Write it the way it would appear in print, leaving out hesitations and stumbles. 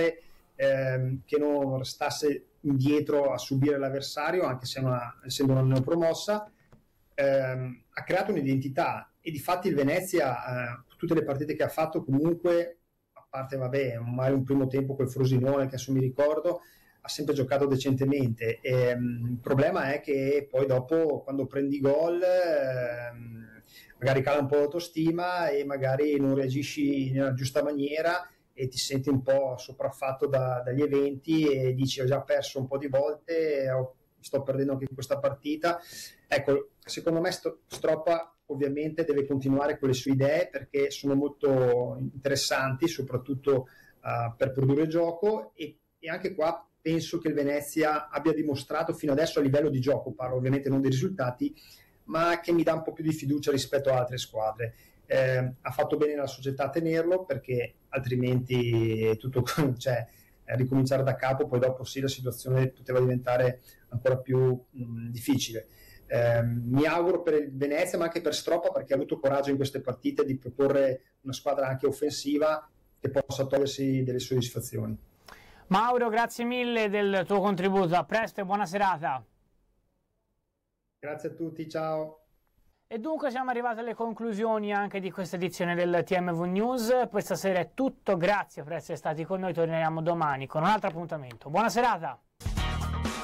che non restasse indietro a subire l'avversario, anche se essendo una neopromossa. Ha creato un'identità, e difatti il Venezia, tutte le partite che ha fatto comunque, a parte magari un primo tempo col Frosinone che adesso mi ricordo, ha sempre giocato decentemente. Il problema è che poi dopo, quando prendi gol, magari cala un po' l'autostima e magari non reagisci nella giusta maniera e ti senti un po' sopraffatto dagli eventi e dici: ho già perso un po' di volte, sto perdendo anche questa partita. Ecco, secondo me Stroppa ovviamente deve continuare con le sue idee, perché sono molto interessanti, soprattutto per produrre gioco, e anche qua penso che il Venezia abbia dimostrato fino adesso, a livello di gioco, parlo ovviamente non dei risultati, ma che mi dà un po' più di fiducia rispetto a altre squadre. Ha fatto bene la società a tenerlo, perché altrimenti tutto, cioè, ricominciare da capo, poi dopo sì, la situazione poteva diventare ancora più difficile. Mi auguro per il Venezia, ma anche per Stroppa, perché ha avuto coraggio in queste partite di proporre una squadra anche offensiva che possa togliersi delle soddisfazioni. Mauro, grazie mille del tuo contributo, a presto e buona serata. Grazie a tutti, ciao. E dunque siamo arrivati alle conclusioni anche di questa edizione del TMV News. Questa sera è tutto, grazie per essere stati con noi, torneremo domani con un altro appuntamento. Buona serata!